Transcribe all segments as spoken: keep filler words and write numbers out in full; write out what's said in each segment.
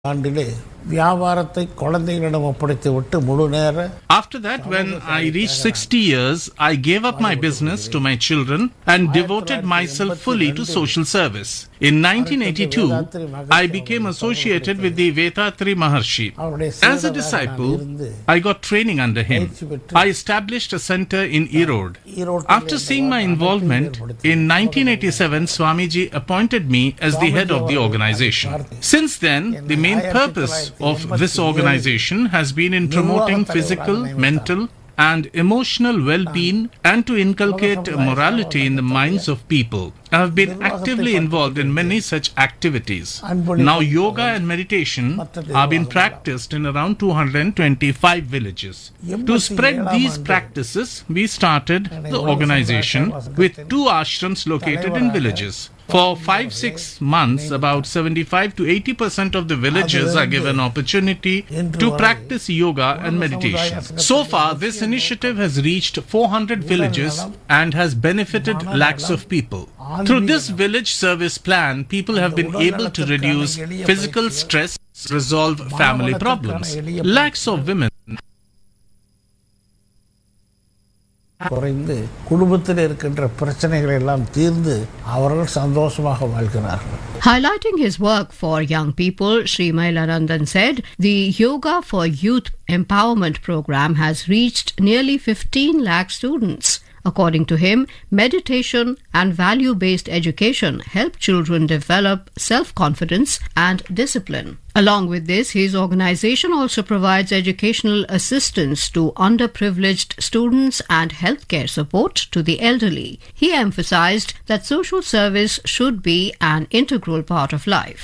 ஆண்டிலே வியாபாரத்தை குழந்தைகளிடம் ஒப்படைத்து விட்டு முழு நேர After that, when I reached sixty years, I gave up my business to my children and devoted myself fully to social service. In nineteen eighty-two, I became associated with the Vethathiri Maharshi. As a disciple, I got training under him. I established a center in Erode. After seeing my involvement, in nineteen eighty-seven, Swamiji appointed me as the head of the organization. Since then, the main purpose of this organization has been in promoting physical, mental and emotional well-being and to inculcate morality in the minds of people. I have been actively involved in many such activities. Now yoga and meditation are being practiced in around two hundred twenty-five villages. To spread these practices, we started the organization with two ashrams located in villages. For five, six months, about seventy-five to eighty percent of the villagers are given opportunity to practice yoga and meditation. So far, this initiative has reached four hundred villages and has benefited lakhs of people. Through this village service plan, people have been able to reduce physical stress, resolve family problems. Lakhs of women குறைந்து குடும்பத்தில் இருக்கின்ற பிரச்சனைகளை எல்லாம் தீர்ந்து அவர்கள் சந்தோஷமாக வாழ்கிறார்கள். Highlighting his work for young people, Sri Mailanandan said the Yoga for Youth Empowerment program has reached nearly fifteen lakh students. According to him, meditation and value-based education help children develop self-confidence and discipline. Along with this, his organization also provides educational assistance to underprivileged students and healthcare support to the elderly. He emphasized that social service should be an integral part of life.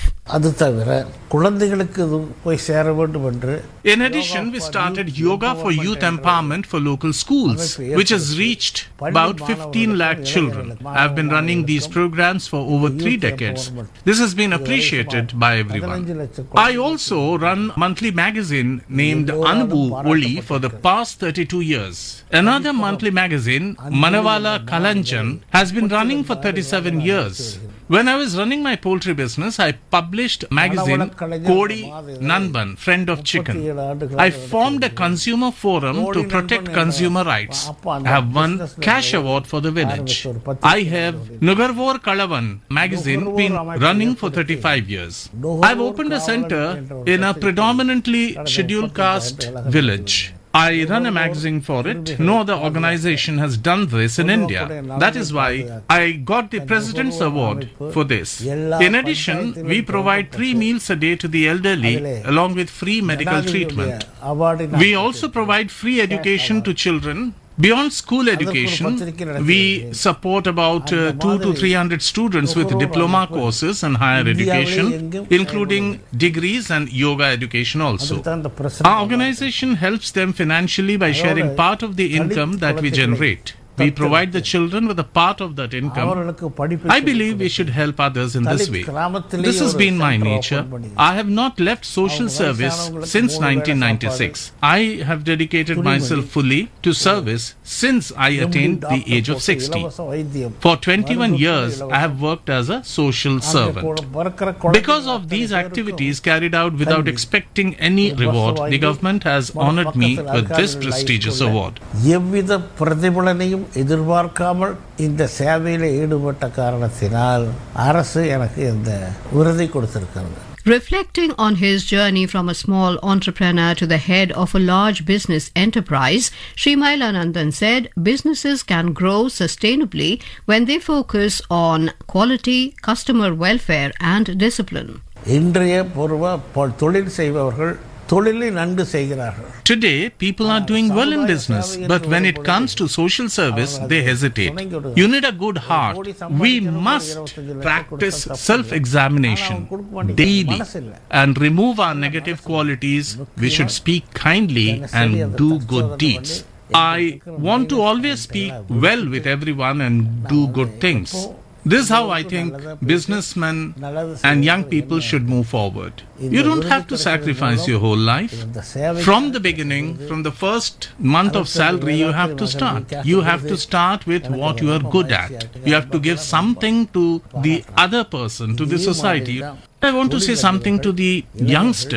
In addition, we started Yoga for Youth Empowerment for local schools, which has reached about fifteen lakh children. I have been running these programs for over three decades. This has been appreciated by everyone. I also run a monthly magazine named Anubu Oli for the past thirty-two years. Another monthly magazine, Manavala Kalanjan, has been running for thirty-seven years. When I was running my poultry business, I published a magazine, Kodi Nanban, Friend of Chicken. I formed a consumer forum to protect consumer rights. I have won cash award for the village. I have Nugarvor Kalavan magazine been running for thirty-five years. I've opened a center in a predominantly scheduled caste village. I run a magazine for it. No other organization has done this in India. That is why I got the President's Award for this. In addition, we provide three meals a day to the elderly along with free medical treatment. We also provide free education to children. Beyond school education, we support about uh, two to three hundred students with diploma courses and higher education, including degrees and yoga education also. Our organization helps them financially by sharing part of the income that we generate. We provide the children with a part of that income. I believe we should help others in this way. This has been my nature. I have not left social service since nineteen ninety-six. I have dedicated myself fully to service since I attained the age of sixty. For twenty-one years, I have worked as a social servant. Because of these activities carried out without expecting any reward, the government has honored me with this prestigious award. எதிர்பார்க்காமல் இந்த சேவையில் ஈடுபட்ட காரணத்தினால் அரசு எனக்கு இந்த விருதை கொடுத்திருக்கிறது. Reflecting on his journey from a small entrepreneur to the head of a large business enterprise, Sri Mailanandan said businesses can grow sustainably when they focus on quality, customer welfare and discipline. இன்றைய பூர்வ தொழில் செய்பவர்கள் தொழிலை நன்கு செய்கிறார்கள். Today, people are doing well in business, but when it comes to social service, they hesitate. You need a good heart. We must practice self-examination daily and remove our negative qualities. We should speak kindly and do good deeds. I want to always speak well with everyone and do good things. This is how I think businessmen and young people should move forward. You don't have to sacrifice your whole life. From the beginning, from the first month of salary, you have to start. You have to start with what you are good at. You have to give something to the other person, to the society. I want to say something to the youngsters.